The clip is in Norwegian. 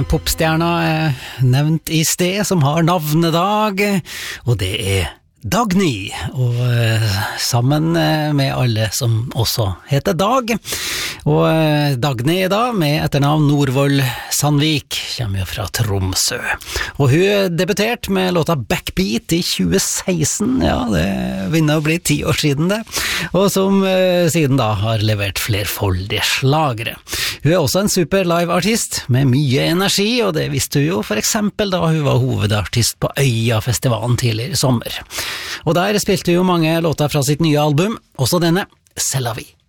popstjerna nevnt i sted som har navnedag, og det Dagny, og sammen med alle som også heter Dag. Og Dagny da, med etternavn Norvoll Sandvik, kommer jo fra Tromsø. Og hun debuterte med låta Backbeat i 2016, ja, det vinner å bli 10 år siden det, og som siden da har levert flerfoldige slagere. Hun også en super live-artist med mye energi, og det visste hun jo for eksempel da hun var hovedartist på Øya-festivalen tidligere i sommer. Og der spilte hun jo mange låter fra sitt nye album, også denne, C'est la vie.